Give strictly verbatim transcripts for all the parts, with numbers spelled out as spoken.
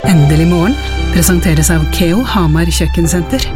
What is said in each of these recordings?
Endelig morgen presenteres av Keo Hamar Kjøkkensenter.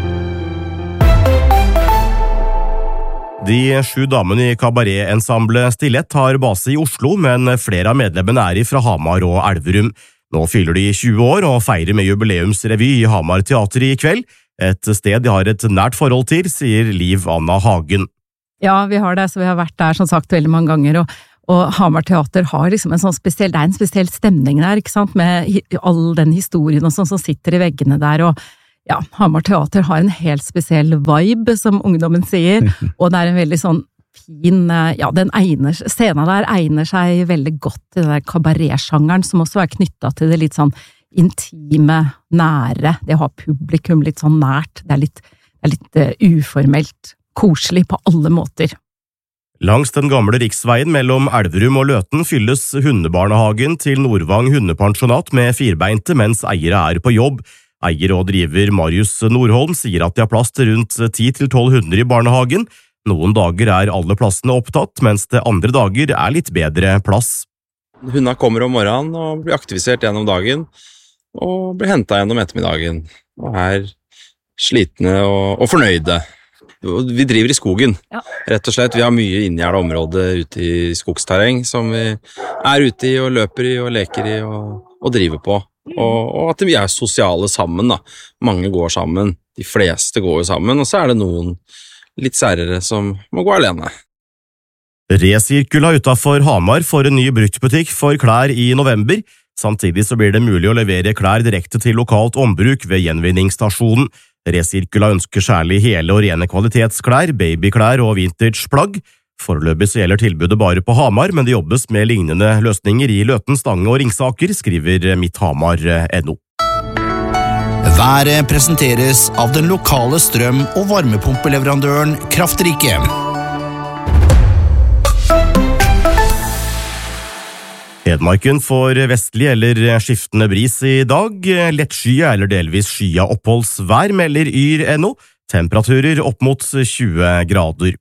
De sju damene i kabaret-ensemblet Stilett har base i Oslo, men flere av medlemmene er fra Hamar og Elverum. Nå fyller de tjue år og feirer med jubileumsrevy i Hamar Teater i kveld, et sted de har et nært forhold til, sier Liv Anna Hagen. Ja, vi har det, så vi har vært der som sagt veldig mange ganger, og, og Hamar Teater har liksom en sånn spesiell, det er en spesiell stemning der, ikke sant, med all den historien og sånn som sitter i veggene der, og ja, Hamar Teater har en helt spesiell vibe, som ungdommen sier, og det er en veldig sånn fin, ja, den egner, scenen der egner seg veldig godt til den der kabaret-sjangeren, som også er knyttet til det litt sånn intime, nære, det å ha publikum litt sånn nært, det er litt, det er litt uh, uformelt, koselig på alle måter. Langs den gamle riksveien mellom Elverum og Løten fylles hundebarnehagen til Nordvang hundepensjonat med firbeinte mens eiere er på jobb. Eier og driver Marius Nordholm sier at de har plass til rundt ti til tolv hunder i barnehagen. Noen dager er alle plassene opptatt, mens det andre dager er litt bedre plass. Hundene kommer om morgenen og blir aktivisert gjennom dagen, og blir hentet gjennom ettermiddagen, og er slitne og, og fornøyde. Vi driver i skogen, ja. Rett og slett. Vi har mye inngjerdet område ute i skogsterreng, som vi er ute i og løper i og leker i og, og driver på. Og, og at vi er sosiale sammen da. Mange går sammen, de fleste går jo sammen, og så er det noen litt særere som må gå alene. Resirkula utenfor Hamar får en ny bruktbutikk for klær i november. Samtidig så blir det mulig å levere klær direkte til lokalt ombruk ved gjenvinningsstasjonen. Resirkula ønsker særlig hele og rene kvalitetsklær, babyklær og vintageplagg. Foreløpig så gjelder tilbudet bare på Hamar, men det jobbes med lignende løsninger i Løten, Stange og Ringsaker, skriver mitthamar punktum no. Været presenteres av den lokale strøm- og varmepumpeleverandøren Kraftrike. Hedmarken får vestlig eller skiftende bris i dag, lettskyet eller delvis skya oppholdsvær, melder yr punktum no, temperaturer opp mot tjue grader.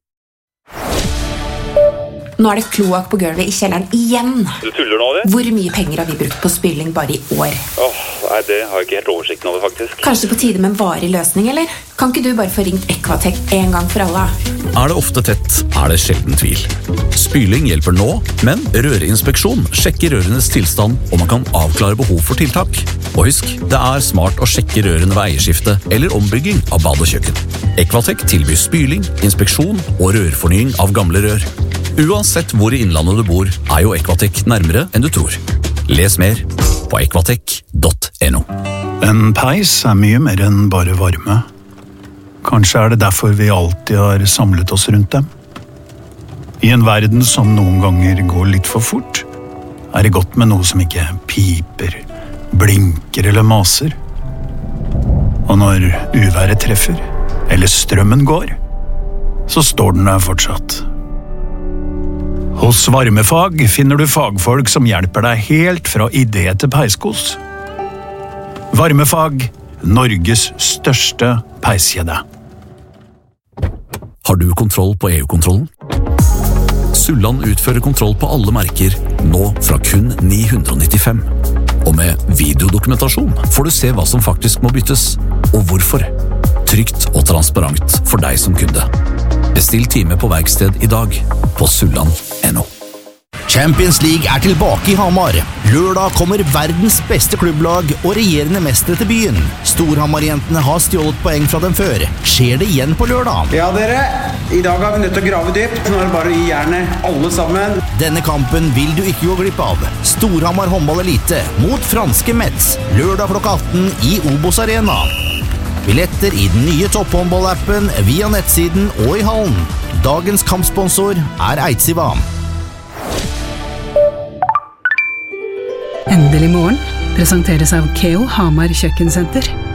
Nå er det kloakk på gulvet i kjelleren igjen. Du tuller nå, det? Hvor mye penger har vi brukt på spyling bare i år? Åh, nei, det har jeg ikke helt oversikten over, faktisk. Kanskje på tide med en varig løsning, eller? Kan ikke du bare få ringt Equatec en gang for alle? Er det ofte tett, er det sjelden tvil. Spyling hjelper nå, men rørinspeksjon sjekker rørenes tilstand, og man kan avklare behov for tiltak. Og husk, det er smart å sjekke rørene ved eierskifte eller ombygging av bad og kjøkken. Equatec tilbyr spyling, inspeksjon og rørfornying av gamle rør. Uansett hvor i innlandet du bor, er jo Equatec nærmere enn du tror. Les mer på equatec punktum no. En peis er mye mer enn bare varme. Kanskje er det derfor vi alltid har samlet oss rundt dem. I en verden som noen ganger går litt for fort, er det godt med noe som ikke piper, blinker eller maser. Og når uværet treffer, eller strømmen går, så står den der fortsatt. Hos Varmefag finner du fagfolk som hjelper deg helt fra idé til peiskos. Varmefag, Norges største peiskjede. Har du kontroll på E U-kontrollen? Sulland utfører kontroll på alle merker, nå fra kun ni hundre nittifem. Og med videodokumentasjon får du se hva som faktisk må byttes, og hvorfor. Trygt og transparent for deg som kunde. Bestill time på verksted i dag på sulland punktum no. Champions League er tilbake i Hamar. Lørdag kommer verdens beste klubblag og regjerende mestere til byen. Storhamar-jentene har stjålet poeng fra dem før. Skjer det igjen på lørdag? Ja, dere. I dag har vi nødt til å grave dypt. Nå er det bare å gi jernet alle sammen. Denne kampen vil du ikke gå glipp av. Storhamar håndball elite mot franske Metz. Lørdag klokka atten i Obos Arena. Billetter i den nye topphåndball-appen via nettsiden og i hallen. Dagens kampsponsor er Eidsiva. Endelig morgen presenteres av Keo Hamar Kjøkkensenter.